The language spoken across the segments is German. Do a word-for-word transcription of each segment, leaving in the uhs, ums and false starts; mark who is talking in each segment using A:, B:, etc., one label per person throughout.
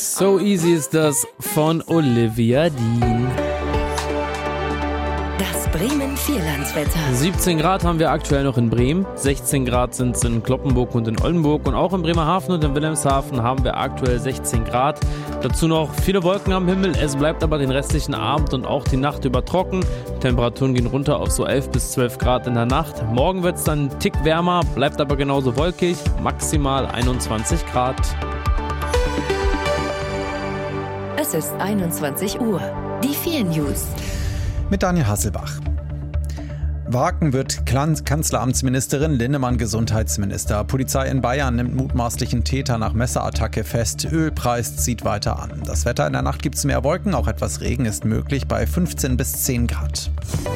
A: So Easy ist das von Olivia Dean.
B: Das Bremen Vierlandswetter.
A: siebzehn Grad haben wir aktuell noch in Bremen, sechzehn Grad sind es in Cloppenburg und in Oldenburg und auch in Bremerhaven und in Wilhelmshaven haben wir aktuell sechzehn Grad. Dazu noch viele Wolken am Himmel, es bleibt aber den restlichen Abend und auch die Nacht über trocken. Temperaturen gehen runter auf so elf bis zwölf Grad in der Nacht. Morgen wird es dann einen Tick wärmer, bleibt aber genauso wolkig, maximal einundzwanzig Grad.
B: Es ist einundzwanzig Uhr. Die vier News.
C: Mit Daniel Hasselbach. Waken wird Kanzleramtsministerin, Linnemann Gesundheitsminister. Polizei in Bayern nimmt mutmaßlichen Täter nach Messerattacke fest. Ölpreis zieht weiter an. Das Wetter in der Nacht gibt es mehr Wolken, auch etwas Regen ist möglich bei fünfzehn bis zehn Grad.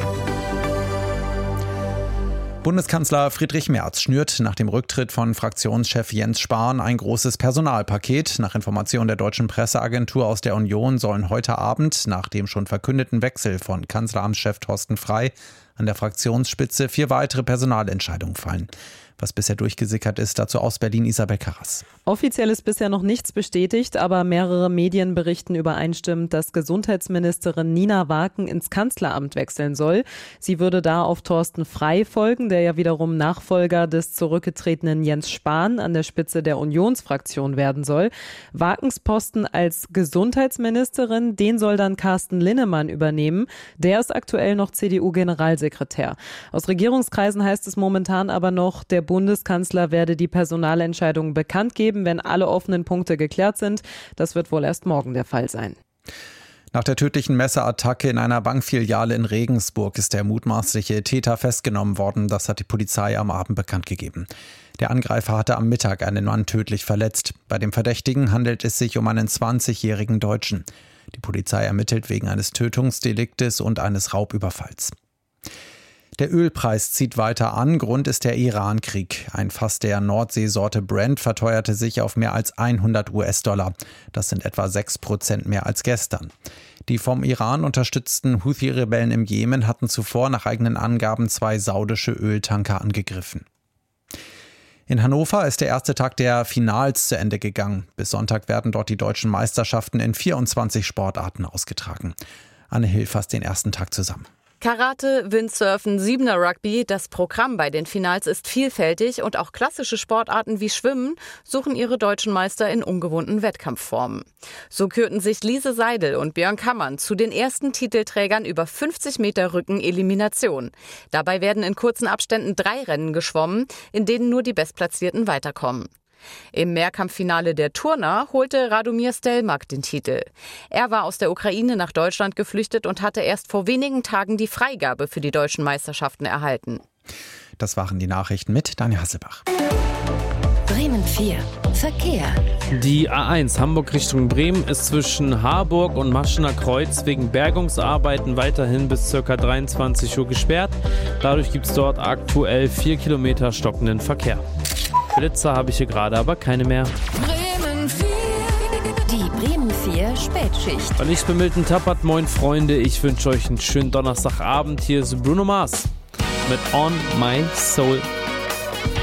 C: Bundeskanzler Friedrich Merz schnürt nach dem Rücktritt von Fraktionschef Jens Spahn ein großes Personalpaket. Nach Information der deutschen Presseagentur aus der Union sollen heute Abend nach dem schon verkündeten Wechsel von Kanzleramtschef Thorsten Frey an der Fraktionsspitze vier weitere Personalentscheidungen fallen. Was bisher durchgesickert ist, dazu aus Berlin Isabel Karras.
D: Offiziell ist bisher noch nichts bestätigt, aber mehrere Medien berichten übereinstimmend, dass Gesundheitsministerin Nina Waken ins Kanzleramt wechseln soll. Sie würde da auf Thorsten Frey folgen, der ja wiederum Nachfolger des zurückgetretenen Jens Spahn an der Spitze der Unionsfraktion werden soll. Wakens Posten als Gesundheitsministerin, den soll dann Carsten Linnemann übernehmen. Der ist aktuell noch C D U-Generalsekretär. Aus Regierungskreisen heißt es momentan aber noch, der Bundeskanzler werde die Personalentscheidung bekannt geben, wenn alle offenen Punkte geklärt sind. Das wird wohl erst morgen der Fall sein.
C: Nach der tödlichen Messerattacke in einer Bankfiliale in Regensburg ist der mutmaßliche Täter festgenommen worden. Das hat die Polizei am Abend bekannt gegeben. Der Angreifer hatte am Mittag einen Mann tödlich verletzt. Bei dem Verdächtigen handelt es sich um einen zwanzigjährigen Deutschen. Die Polizei ermittelt wegen eines Tötungsdeliktes und eines Raubüberfalls. Der Ölpreis zieht weiter an. Grund ist der Iran-Krieg. Ein Fass der Nordseesorte Brent verteuerte sich auf mehr als hundert US-Dollar. Das sind etwa sechs Prozent mehr als gestern. Die vom Iran unterstützten Houthi-Rebellen im Jemen hatten zuvor nach eigenen Angaben zwei saudische Öltanker angegriffen. In Hannover ist der erste Tag der Finals zu Ende gegangen. Bis Sonntag werden dort die deutschen Meisterschaften in vierundzwanzig Sportarten ausgetragen. Anne Hill fasst den ersten Tag zusammen.
E: Karate, Windsurfen, Siebener Rugby, das Programm bei den Finals ist vielfältig und auch klassische Sportarten wie Schwimmen suchen ihre deutschen Meister in ungewohnten Wettkampfformen. So kürten sich Lise Seidel und Björn Kammann zu den ersten Titelträgern über fünfzig Meter Rücken-Elimination. Dabei werden in kurzen Abständen drei Rennen geschwommen, in denen nur die Bestplatzierten weiterkommen. Im Mehrkampffinale der Turner holte Radomir Stelmak den Titel. Er war aus der Ukraine nach Deutschland geflüchtet und hatte erst vor wenigen Tagen die Freigabe für die deutschen Meisterschaften erhalten.
C: Das waren die Nachrichten mit Daniel Hasselbach.
B: Bremen vier. Verkehr.
A: Die A eins Hamburg Richtung Bremen ist zwischen Harburg und Maschener Kreuz wegen Bergungsarbeiten weiterhin bis ca. dreiundzwanzig Uhr gesperrt. Dadurch gibt es dort aktuell vier Kilometer stockenden Verkehr. Blitzer habe ich hier gerade aber keine mehr.
B: Bremen vier. Die Bremen vier Spätschicht.
A: Und ich bin Milton Tappert, moin Freunde, ich wünsche euch einen schönen Donnerstagabend. Hier ist Bruno Mars mit On My Soul.